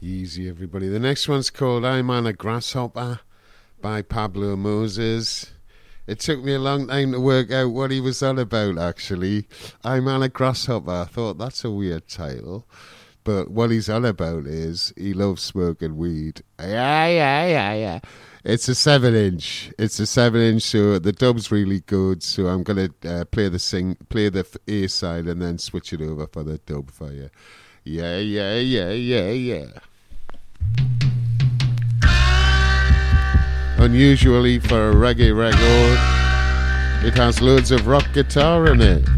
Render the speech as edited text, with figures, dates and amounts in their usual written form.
Easy, everybody. The next one's called I'm on a Grasshopper by Pablo Moses. It took me a long time to work out what he was on about, actually. I'm on a Grasshopper. I thought that's a weird title. But what he's on about is he loves smoking weed. Yeah. It's a 7-inch. It's a 7-inch, so the dub's really good. So I'm going to play the A side and then switch it over for the dub for you. Yeah. Unusually for a reggae record, it has loads of rock guitar in it.